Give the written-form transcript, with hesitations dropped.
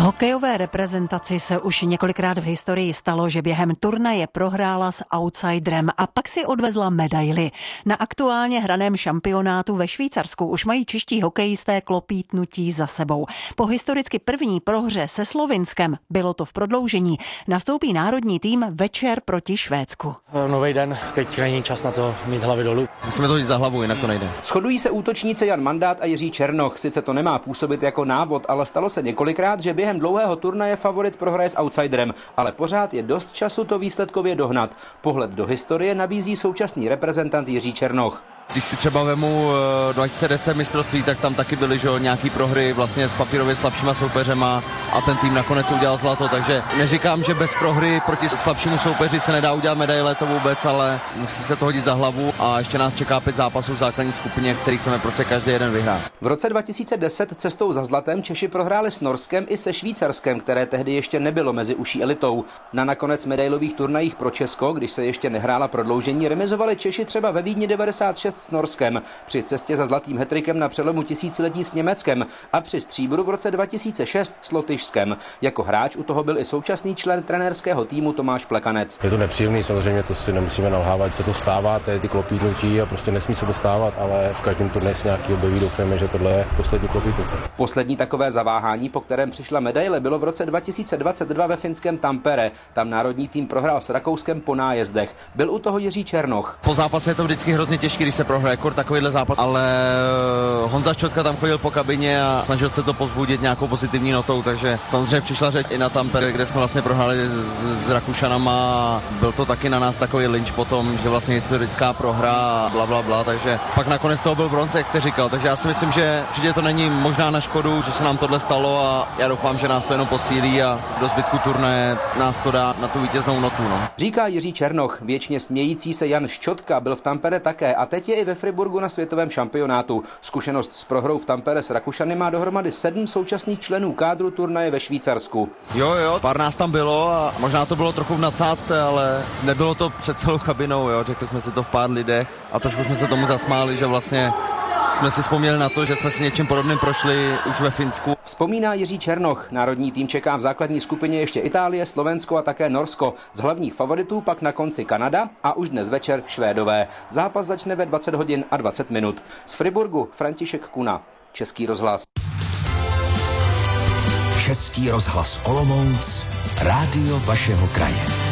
Hokejové reprezentaci se už několikrát v historii stalo, že během turnaje prohrála s outsiderem a pak si odvezla medaili. Na aktuálně hraném šampionátu ve Švýcarsku už mají čeští hokejisté klopítnutí za sebou. Po historicky první prohře se Slovinskem, bylo to v prodloužení, nastoupí národní tým večer proti Švédsku. Nový den, teď není čas na to mít hlavy dolů. Musíme to jít za hlavu, jinak to nejde. Shodují se útočníci Jan Mandát a Jiří Černoch. Sice to nemá působit jako návod, ale stalo se několikrát, že během dlouhého turnaje favorit prohraje s outsiderem, ale pořád je dost času to výsledkově dohnat. Pohled do historie nabízí současný reprezentant Jiří Černoch. Když si třeba vemu 2010 mistrovství, tak tam taky byly nějaký prohry vlastně s papírově slabšíma soupeřema a ten tým nakonec udělal zlato, takže neříkám, že bez prohry proti slabšímu soupeři se nedá udělat medaile, to vůbec, ale musí se to hodit za hlavu a ještě nás čeká 5 zápasů v základní skupině, kterých chceme prostě každý jeden vyhrát. V roce 2010 cestou za zlatem Češi prohráli s Norskem i se Švýcarskem, které tehdy ještě nebylo mezi uší elitou. Na nakonec medailových turnajích pro Česko, když se ještě nehrála prodloužení, remizovali Češi třeba ve Vídni 96 s Norskem, při cestě za zlatým hetrikem na přelomu tisíciletí s Německem a při stříbru v roce 2006 s Lotyšskem. Jako hráč u toho byl i současný člen trenérského týmu Tomáš Plekanec. Je to nepříjemný, samozřejmě to si nemusíme nalhávat, se to stává, to je ty klopítnutí a prostě nesmí se to stávat, ale v každém turnaji se nějaký objeví, doufáme, že tohle je poslední klopítnutí. Poslední takové zaváhání, po kterém přišla medaile, bylo v roce 2022 ve finském Tampere. Tam národní tým prohrál s Rakouskem po nájezdech. Byl u toho Jiří Černoch. Po zápase je to vždycky hrozně těžké, když se prohraje takovýhle zápas, ale Honza Ščotka tam chodil po kabině a snažil se to povzbudit nějakou pozitivní notou, takže samozřejmě přišla řeč i na Tampere, kde jsme vlastně prohráli s Rakušanama. Byl to taky na nás takový lynč potom, že vlastně historická prohra a blablabla, takže pak nakonec toho byl bronz, jak jste říkal, takže já si myslím, že určitě to není možná na škodu, že se nám tohle stalo a já doufám, že nás to jenom posílí a do zbytku turnaje nás to dá na tu vítěznou notu. No. Říká Jiří Černoch. Věčně smějící se Jan Ščotka byl v Tampere také a teď je i ve Friburgu na světovém šampionátu. Zkušenost s prohrou v Tampere s Rakušany má dohromady 7 současných členů kádru turnaje ve Švýcarsku. Jo, pár nás tam bylo a možná to bylo trochu v nadsázce, ale nebylo to před celou kabinou, jo. Řekli jsme si to v pár lidech a trošku jsme se tomu zasmáli, že vlastně jsme si vzpomněli na to, že jsme si něčím podobným prošli už ve Finsku. Vzpomíná Jiří Černoch. Národní tým čeká v základní skupině ještě Itálie, Slovensko a také Norsko. Z hlavních favoritů pak na konci Kanada a už dnes večer Švédové. Zápas začne ve 20 hodin a 20 minut. Z Friburgu František Kuna, Český rozhlas. Český rozhlas Olomouc, rádio vašeho kraje.